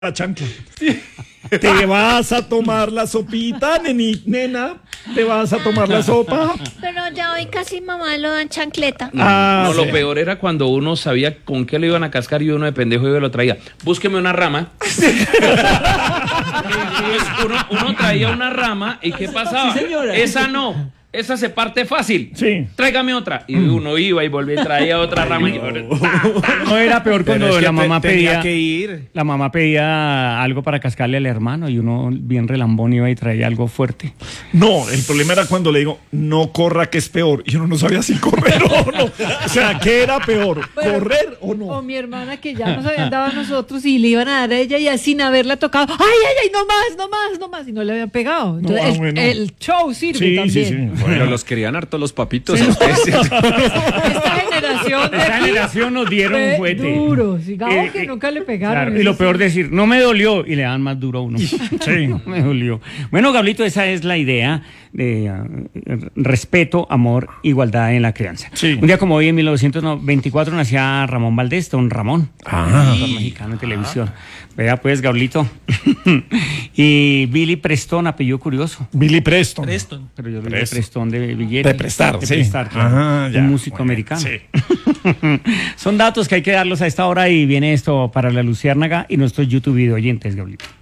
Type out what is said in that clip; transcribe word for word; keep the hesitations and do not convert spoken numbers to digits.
la chancla. Te vas a tomar la sopita, neni, nena. Te vas a tomar la sopa. Pero ya hoy casi mamá lo dan chancleta. Ah, No, sí. lo peor era cuando uno sabía con qué lo iban a cascar y uno de pendejo iba y lo traía. Búsqueme una rama. Entonces, uno, uno traía una rama y ¿qué pasaba? Sí, señora. Esa no. Esa se parte fácil. Sí. Tráigame otra. Y uno iba y volvía y traía otra rama. Y... No era peor cuando Pero es que la mamá te- tenía pedía que ir. la mamá pedía algo para cascarle al hermano y uno bien relambón iba y traía algo fuerte. No, el problema era cuando le digo, no corra que es peor. Y uno no sabía si correr o no. O sea, ¿qué era peor? Bueno, ¿Correr o O no? mi hermana que ya nos habían dado a nosotros y le iban a dar a ella y así sin haberla tocado. ¡Ay, ay, ay! No más, no más, no más. Y no le habían pegado. Entonces, ah, el, bueno. el show sirve Sí, también. sí, sí. Pero los querían harto los papitos a ustedes. Esta generación de Esa aquí generación nos dieron fue fuete. duro. Sigamos Eh, que eh, nunca le pegaron. Claro, y Eso lo sí. peor decir, no me dolió y le dan más duro a uno. Sí, no me dolió. Bueno, Gablito, esa es la idea de uh, respeto, amor, igualdad en la crianza. Sí. Un día como hoy, en mil novecientos veinticuatro, nacía Ramón Valdés, don Ramón, Ah. actor mexicano en televisión. Vea pues, Gablito. Y Billy Preston, apellido curioso. Billy Preston. Pero yo le digo Preston. Preston de billete. De prestar, de sí. prestar, claro. Ajá, ya. Un músico Muy bien, americano. sí. Son datos que hay que darlos a esta hora y viene esto para la Luciérnaga y nuestros YouTube video oyentes, Gablito.